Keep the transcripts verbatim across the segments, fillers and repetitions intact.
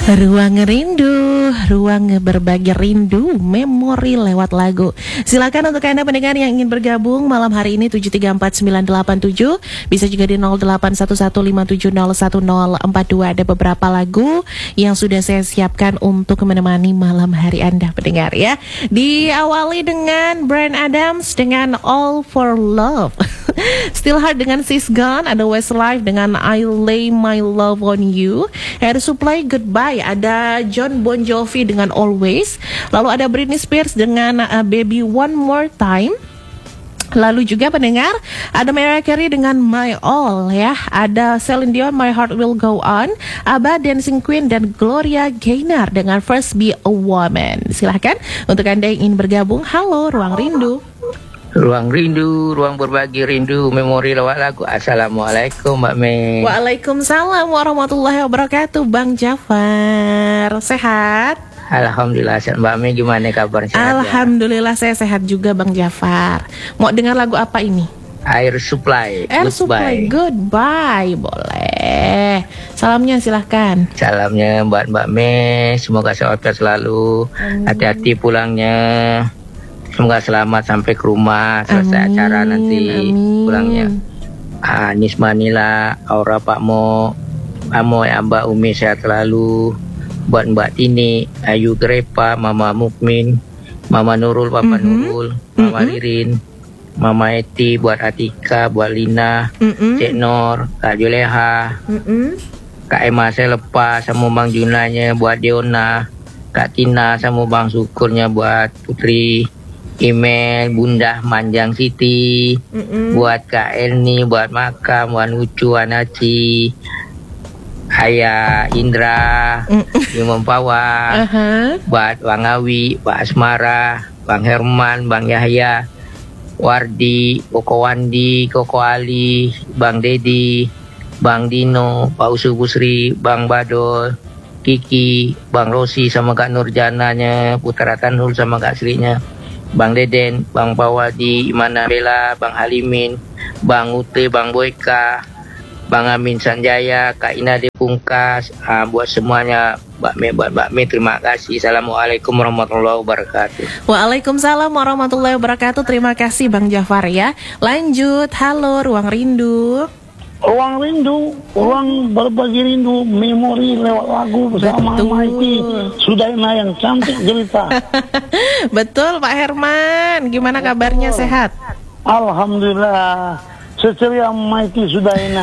Ruang rindu, ruang berbagi rindu, memori lewat lagu. Silakan untuk Anda pendengar yang ingin bergabung malam hari ini tujuh tiga empat sembilan delapan tujuh, bisa juga di nol delapan satu satu lima tujuh nol satu nol empat dua. Ada beberapa lagu yang sudah saya siapkan untuk menemani malam hari Anda pendengar ya. Diawali dengan Bryan Adams dengan All for Love. Still Heart dengan She's Gone, ada Westlife dengan I Lay My Love on You, Air Supply Goodbye, ada John Bon Jovi dengan Always, lalu ada Britney Spears dengan uh, Baby One More Time. Lalu juga pendengar ada Mariah Carey dengan My All ya, ada Celine Dion My Heart Will Go On, ABBA Dancing Queen, dan Gloria Gaynor dengan First Be a Woman. Silahkan untuk Anda yang ingin bergabung. Halo Ruang Rindu. Ruang rindu, ruang berbagi rindu, memori lewat lagu. Assalamualaikum Mbak Mei. Waalaikumsalam warahmatullahi wabarakatuh. Bang Jafar, sehat? Alhamdulillah sehat. Mbak Mei gimana kabarnya? Alhamdulillah ya? Saya sehat juga Bang Jafar. Mau dengar lagu apa ini? Air Supply Air Supply Goodbye. Boleh. Salamnya silahkan. Salamnya buat Mbak Mei, semoga sehat selalu. Hati-hati pulangnya. Semoga selamat sampai ke rumah, selesai amin, acara nanti amin. Pulangnya. Ah, Nismanila, Aura Pak Mo, Amo ya Mbak Umi sehat selalu. Buat Mbak Tini, Ayu Grepa, Mama Mukmin, Mama Nurul, Papa mm-hmm. Nurul, Mama mm-hmm. Ririn, Mama Eti, buat Atika, buat Lina, mm-hmm. Cik Nor, Kak Juleha, mm-hmm. Kak Emma saya lepas, sama Bang Junanya, buat Diona, Kak Tina, sama Bang Syukurnya buat Putri. Email Bunda Manjang Siti, mm-mm. buat Kak Elni, buat Makam, buat Ucu, Anaci, Ayah Indra, Imam Pawa, uh-huh. buat Bang Awi, Pak Asmara, Bang Herman, Bang Yahya, Wardi, Koko Wandi, Koko Ali, Bang Dedi, Bang Dino, Pak Usu Busri, Bang Badol, Kiki, Bang Rosi sama Kak Nurjananya, Putra Tanul sama Kak Srinya, Bang Deden, Bang Pawadi, Imana Bella, Bang Halimin, Bang Ute, Bang Boyka, Bang Amin Sanjaya, Kak Ina Depungkas, uh, buat semuanya, Mbak Me, buat Mbak Me, terima kasih. Assalamualaikum warahmatullahi wabarakatuh. Waalaikumsalam warahmatullahi wabarakatuh. Terima kasih Bang Jafar ya. Lanjut, halo Ruang Rindu. Ruang rindu, ruang berbagi rindu, memori lewat lagu bersama Maiti Sudaina yang cantik jelita. Betul Pak Herman, gimana kabarnya, sehat? Alhamdulillah, seceria Maiti Sudaina.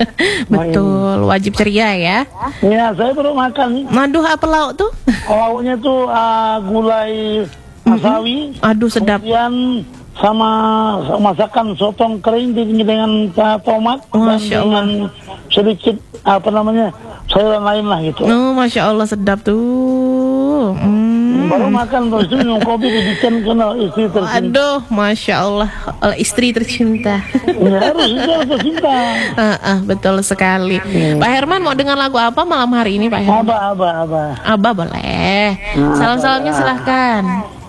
Betul, wajib ceria ya. Ya, saya baru makan. Aduh, apa lauk tuh? Lauknya tuh uh, gulai asawi. Mm-hmm. Aduh, sedap. Kemudian sama masakan sotong kering dengan uh, tomat dan dengan sedikit apa namanya sayuran lain lah gitu. Oh, Masya Allah, sedap tuh. Hmm. Baru makan terus itu minum kopi dibikin kena istri tercinta. Aduh, Masya Allah, istri tercinta. Ya, harus itu harus tercinta. uh, uh, betul sekali. Hmm. Pak Herman mau dengar lagu apa malam hari ini Pak Herman? Aba, aba, aba. Aba boleh. Nah, salam-salamnya silahkan.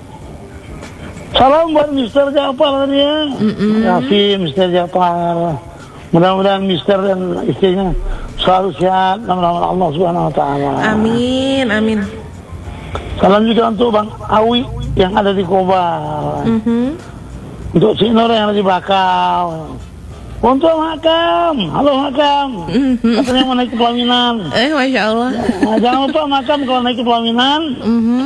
Salam buat Mister Jafar ya. Kasih Mister Jafar. Mudah-mudahan Mister dan istrinya selalu sehat dalam nama Allah Subhanahu Wa Taala. Amin, amin. Salam juga untuk Bang Awi yang ada di Kobar. Mm-hmm. Untuk si Nur yang ada di Bakau. Untuk Makam, halo Makam. Mm-hmm. Katanya mau naik ke pelaminan. Eh, Masya Allah. Nah, jangan lupa Makam kalau naik ke pelaminan. Mm-hmm.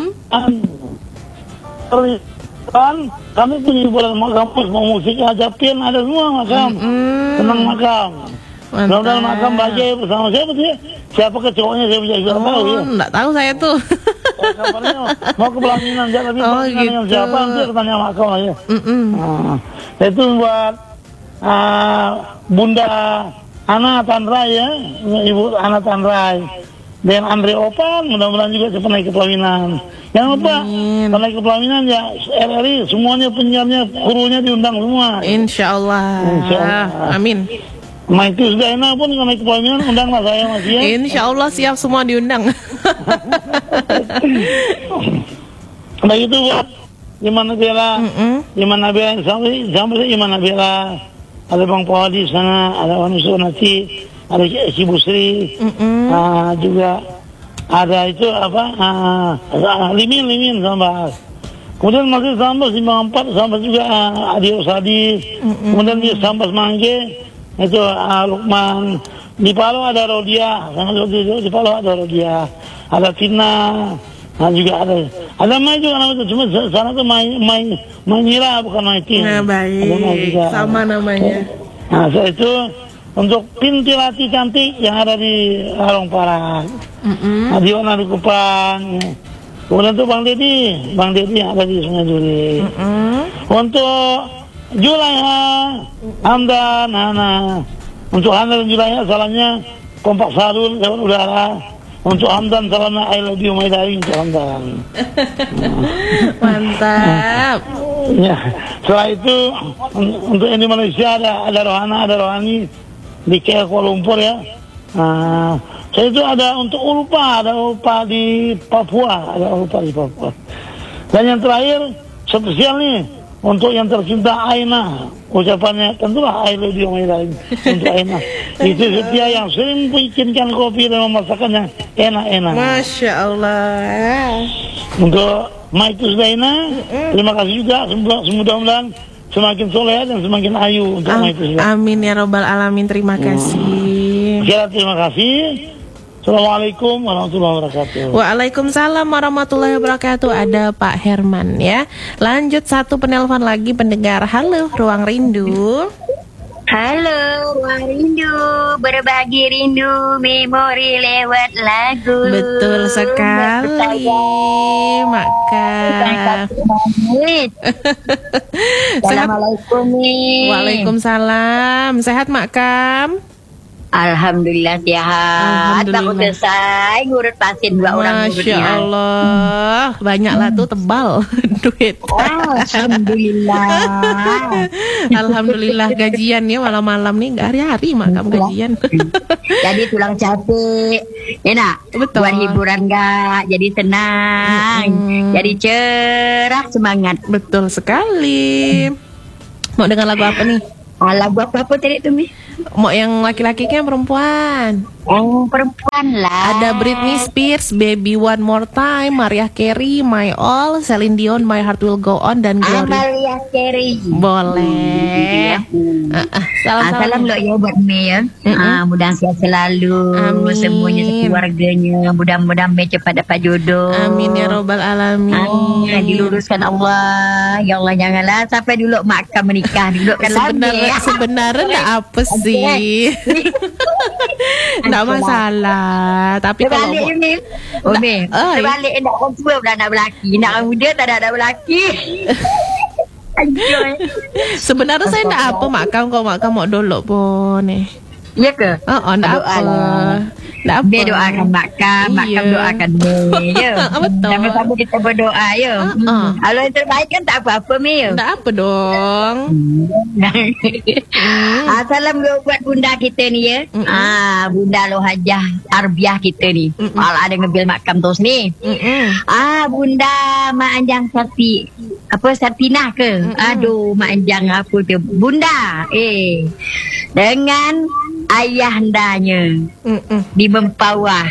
Kan kami punya hiburan kampus, mau musik hajapin ada semua Makam. Mm-hmm. Tenang Makam. Mudah-mudahan Makam bahagia bersama siapa sih? Siapa ke cowoknya saya bisa oh, tahu ya. Enggak tahu saya tuh. Kabarnya mau ke pelaminan jangan tapi oh, gitu. Dengan siapa nanti tanya Makam aja. Nah, itu buat uh, Bunda Ana Tanrai ya, Ibu Ana Tanrai. Dan Andre Opan, mudah-mudahan juga cepat naik ke pelaminan. Jangan lupa, kalau naik ke pelaminan ya R R I, semuanya penyiarnya, krunya diundang semua. Insya Allah. Insya Allah. Amin. Maiti Sudaina pun kalau naik ke pelaminan, undanglah saya Mas ya. Insya Allah siap semua diundang. Nah itu buat Iman Nabila, Iman Nabila, sampai sampai Iman Nabila. Ada Bang Pawadi di sana, ada Wani Sunati, ada Si Busri, uh, juga ada itu apa? Uh, limin limin sambas. Kemudian masih sambas lima empat sambas juga uh, Adio Sadis. Mm-hmm. Kemudian di sambas Mangge itu uh, Lukman. Di Palu ada Rodia, di, di Palu ada Rodia, ada Tina, nah juga ada ada Mai juga namanya, cuma sana tuh Mai Mai Maira bukan Maiti. Nah, baik, sama namanya. Nah, so itu untuk Pintilati cantik yang ada di Arong Parang, mm-hmm. Adiona di Kupang. Kemudian tuh Bang Dedi, Bang Dedi yang ada di Sungai Duri. Mm-hmm. Untuk Julaiha, Hamdan, Hana. Untuk Hana dan Julaiha salamnya kompak Sarul lewat udara. Untuk Hamdan salamnya I love you my darling untuk Hamdan. Mantap. Ya, setelah itu untuk yang di Malaysia ada ada Rohana, ada Rohani di K L Kuala Lumpur ya. Nah, saya itu ada untuk Ulpa, ada Ulpa di Papua, ada Ulpa di Papua. Dan yang terakhir spesial nih untuk yang tercinta Aina, ucapannya tentulah I love you my darling untuk Aina. Itu setia yang sering bikinkan kopi dan memasakkannya enak-enak. Masya Allah. Untuk Maitus Daina, terima kasih juga. Semoga-mudahan semakin soleh dan semakin ayu untuk Am- Maitus Daina. Amin ya robbal alamin. Terima kasih. Kira terima kasih. Assalamualaikum warahmatullahi wabarakatuh. Waalaikumsalam warahmatullahi wabarakatuh. Ada Pak Herman ya. Lanjut satu penelpon lagi pendengar. Halo Ruang Rindu. Halo Ruang Rindu, berbagi rindu memori lewat lagu. Betul sekali Maka. Assalamualaikum nih. Waalaikumsalam. Sehat Mak Kam? Alhamdulillah sehat. Baru selesai ngurut pasien dua orang ngurutnya. Masya Allah, banyaklah tuh tebal duit. Oh, Alhamdulillah. Alhamdulillah gajian ya malam-malam nih, nggak hari-hari Makam gajian. Jadi tulang capek, enak. Betul. Buat hiburan nggak, jadi tenang, mm-hmm. jadi cerah semangat. Betul sekali. Mau dengar lagu apa nih? Ah, lagu apa apa tadi tuh Mi? Mau yang laki-laki kan perempuan? Yang perempuan lah. Ada Britney Spears, Baby One More Time, Mariah Carey, My All, Celine Dion, My Heart Will Go On, dan Glory. Mariah Carey. Boleh. Hmm. Uh, uh, salam ah, salam lo ya buat Me ya. Mm-hmm. Ah, mudah sehat selalu. Amin. Semuanya sekeluarganya. Mudah-mudahan Me cepat dapat jodoh. Amin ya robbal alamin. Ah, diluruskan Allah. Ya Allah janganlah sampai dulu mak akan menikah dulu kan sebenarnya sebenarnya enggak apa sih. Enggak masalah. Tapi kalau mau ini, oh ni, terbalik nak orang tua pula nak berlaki, nak orang muda tak ada nak berlaki. Sebenarnya saya enggak apa Makam kalau Makam mau dolok pun ni. Ya ke? Oh, oh enggak apa. Enggak apa. Dia doakan Makam, Makam doakan dia. Ya. Betul. Sama-sama kita berdoa ya. Kalau yang terbaik kan tak apa-apa Mi. Enggak apa dong. Ah, salam buat bunda kita ni ya. Mm-mm. Ah, bunda Lohajah Arbiah kita ni. Kalau ada ngebil Makam terus ni. Mm-mm. Ah, bunda Mak Anjang Sarti. Apa Sartinah ke? Mm-mm. Aduh, Mak Anjang apa tu? Bunda. Eh. Dengan ayah andanya di Mempawah.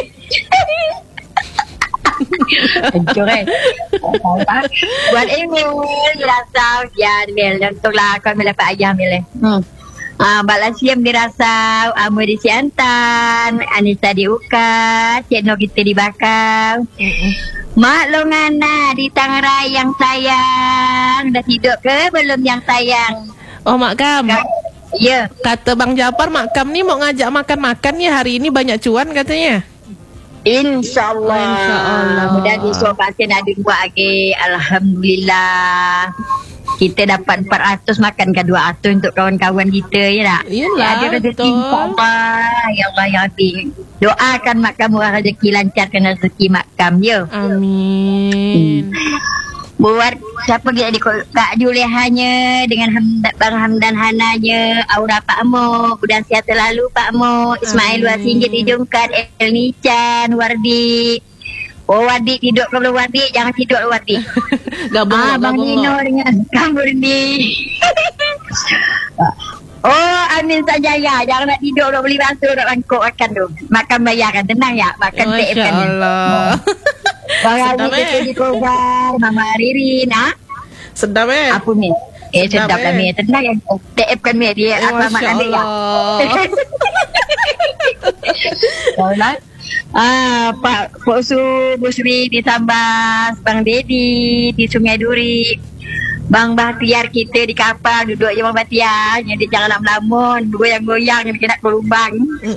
Hancur eh. Buat Emil dirasa ya Emil untuklah kau melepas ayah Emil. Hmm. Ah, Balasiam dirasa Amu di Siantan, Anissa di Uka, Cik No kita di Bakau. Mak Longana di Tangrai yang sayang. Dah tidur ke belum yang sayang? Oh Mak Kam. Ya. Kata Bang Japar Mak Kam ni mau ngajak makan-makan ya hari ini banyak cuan katanya. InsyaAllah. InsyaAllah. Mudah besok pasien ada buat lagi. Alhamdulillah. Kita dapat empat ratus makan ke dua ratus untuk kawan-kawan kita ya tak? Iyalah, ada rezeki insyaAllah. Ya Allah ya Rabbi. Doakan Makam orang rezeki lancarkan rezeki Makam ya. Amin. Hmm. Buat siapa dia di Kak Juliahanya dengan Hamdan, Bang Hamdan Hananya, Aura Pak Mo, mudah sihat selalu Pak Mo, Ismail Wasinggit dijungkat, El Nichan, Wardi. Oh Wardi tidur ke belum Wardi? Jangan tidur Wardi. Gabung ah, Bang gabung Nino dengan Kang Burdi. Oh, Amin Sanjaya. Jangan nak tidur, nak beli batu, nak bangkuk makan tu. Makan bayar kan, tenang ya. Makan T F kan. Masya Allah. Bang Ali Sedap, kita eh. di Kobar, Mama Ririn, ha? Sedap eh. Apa ni? Eh, Sedap, sedap lah, eh. Mi. Tenang ya. T F kan, Mi. Dia Eh, apa mak Masya nanti ya. Allah. Tahu lah. Ah, Pak Pak Su, Bu Sri di Sambas, Bang Dedi di Sungai Duri, Bang Bahtiar kita di kapal duduk je Bang Bahtiar, jadi jangan nak melamun, goyang-goyang dia kena ke lubang.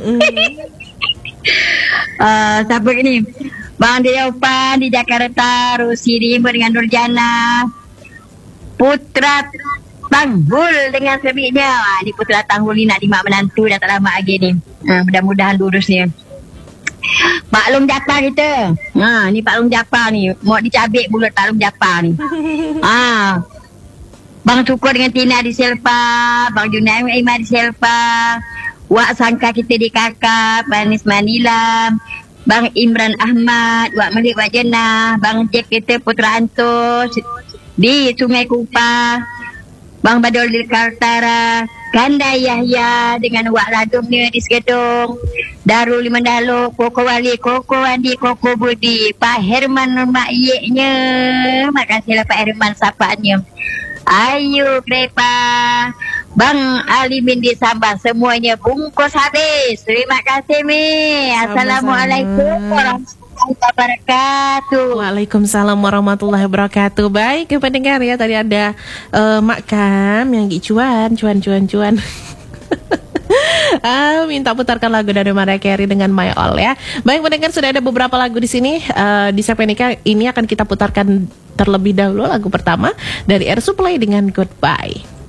Ah, siapa ni? Bang Deopan di Jakarta, Rusi di Imbu dengan Nurjana, Putra Tanggul dengan sebiknya. Ah, ni Putra Tanggul ni nak dimak menantu dah tak lama lagi ni. Ah, mudah-mudahan lurus ni. Pak Long Japar kita. Ha, ni Pak Long Japar ni. Mau dicabik bulat Pak Long Japar ni. Ha. Bang Sukur dengan Tina di Selpa, Bang Junai Iman di Selpa, Wak Sangka kita di Kakak, Manis Manila, Bang Imran Ahmad, Wak Malik Wak Jenah, Bang Jack kita Putra Antos di Sungai Kupah, Bang Badol di Kaltara, Kanda Yahya dengan Wak Radumnya di Segedong, Darul Mandalo, Koko Wali, Koko Andi, Koko Budi, Pak Herman Mak Yeknya. Makasihlah Pak Herman sapaannya. Ayu Krepa, Bang Alimin di Sabah, semuanya bungkus habis. Terima kasih Mi. Assalamualaikum warahmatullahi wabarakatuh. Waalaikumsalam warahmatullahi wabarakatuh. Baik pendengar ya, tadi ada uh, Mak Kam yang cuan, cuan, cuan, cuan. Ah, minta putarkan lagu dari Mariah Carey dengan My All ya. Baik pendengar, sudah ada beberapa lagu di sini. Uh, di Sepenika ini akan kita putarkan terlebih dahulu lagu pertama dari Air Supply dengan Goodbye.